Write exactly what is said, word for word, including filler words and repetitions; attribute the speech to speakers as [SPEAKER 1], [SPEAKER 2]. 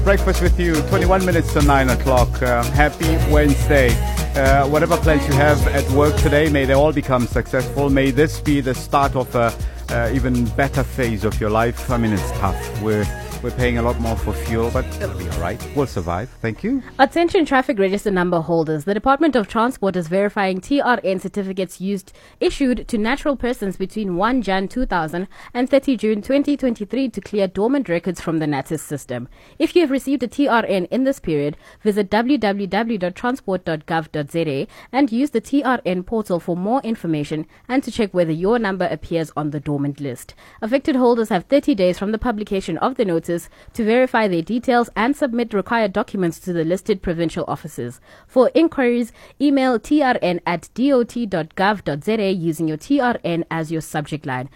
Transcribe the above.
[SPEAKER 1] breakfast with you, twenty-one minutes to nine o'clock. Uh, happy Wednesday. Uh, whatever plans you have at work today, may they all become successful. May this be the start of a uh, even better phase of your life. I mean, it's tough. We're We're paying a lot more for fuel, but it'll be all right. We'll survive. Thank you.
[SPEAKER 2] Attention traffic register number holders. The Department of Transport is verifying T R N certificates used issued to natural persons between first of January two thousand and thirtieth of June twenty twenty-three to clear dormant records from the NATIS system. If you have received a T R N in this period, visit w w w dot transport dot gov dot z a and use the T R N portal for more information and to check whether your number appears on the dormant list. Affected holders have thirty days from the publication of the notice to verify their details and submit required documents to the listed provincial offices. For inquiries, email T R N at dot gov dot z a using your T R N as your subject line.